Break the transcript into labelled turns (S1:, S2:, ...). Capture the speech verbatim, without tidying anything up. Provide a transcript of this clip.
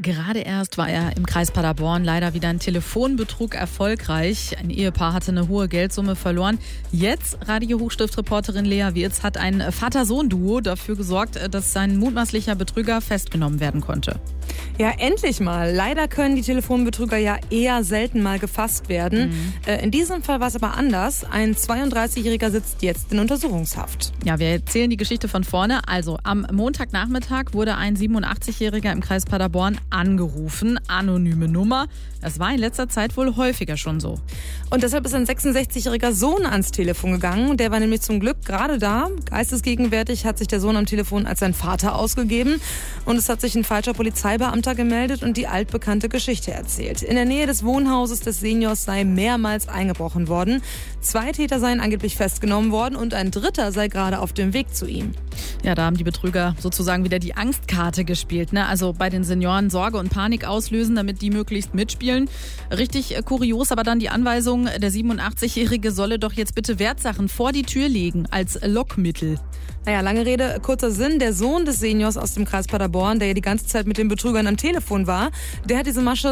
S1: Gerade erst war er im Kreis Paderborn leider wieder ein Telefonbetrug erfolgreich. Ein Ehepaar hatte eine hohe Geldsumme verloren. Jetzt, Radio-Hochstift-Reporterin Lea Wirz, hat ein Vater-Sohn-Duo dafür gesorgt, dass sein mutmaßlicher Betrüger festgenommen werden konnte.
S2: Ja, endlich mal. Leider können die Telefonbetrüger ja eher selten mal gefasst werden. Mhm. Äh, in diesem Fall war es aber anders. Ein zweiunddreißigjähriger sitzt jetzt in Untersuchungshaft.
S1: Ja, wir erzählen die Geschichte von vorne. Also am Montagnachmittag wurde ein siebenundachtzigjähriger im Kreis Paderborn angerufen. Anonyme Nummer. Das war in letzter Zeit wohl häufiger schon so.
S2: Und deshalb ist ein sechsundsechzigjähriger Sohn ans Telefon gegangen. Der war nämlich zum Glück gerade da. Geistesgegenwärtig hat sich der Sohn am Telefon als sein Vater ausgegeben. Und es hat sich ein falscher Polizeibeamter gemeldet und die altbekannte Geschichte erzählt. In der Nähe des Wohnhauses des Seniors sei mehrmals eingebrochen worden. Zwei Täter seien angeblich festgenommen worden und ein dritter sei gerade auf dem Weg zu ihm.
S1: Ja, da haben die Betrüger sozusagen wieder die Angstkarte gespielt, ne? Also bei den Senioren Sorge und Panik auslösen, damit die möglichst mitspielen. Richtig äh, kurios, aber dann die Anweisung, der siebenundachtzigjährige solle doch jetzt bitte Wertsachen vor die Tür legen als Lockmittel.
S2: Naja, lange Rede, kurzer Sinn. Der Sohn des Seniors aus dem Kreis Paderborn, der ja die ganze Zeit mit den Betrügern am Telefon war, der hat diese Masche